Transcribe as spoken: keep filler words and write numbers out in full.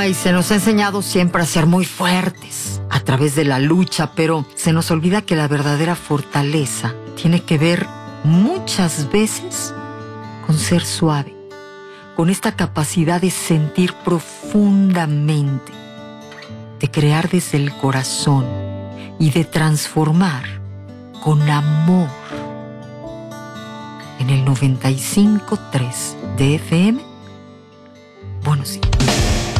Ay, se nos ha enseñado siempre a ser muy fuertes a través de la lucha, pero se nos olvida que la verdadera fortaleza tiene que ver muchas veces con ser suave, con esta capacidad de sentir profundamente, de crear desde el corazón y de transformar con amor. En el noventa y cinco punto tres de F M, buenos días.